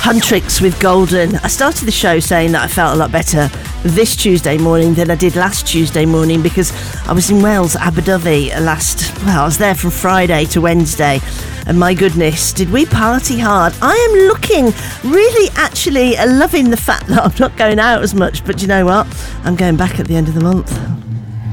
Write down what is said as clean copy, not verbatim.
Huntrix with Golden. I started the show saying that I felt a lot better this Tuesday morning than I did last Tuesday morning because I was in Wales, Abu Dhabi I was there from Friday to Wednesday, and my goodness, did we party hard. I am looking really actually loving the fact that I'm not going out as much, but you know what? I'm going back at the end of the month.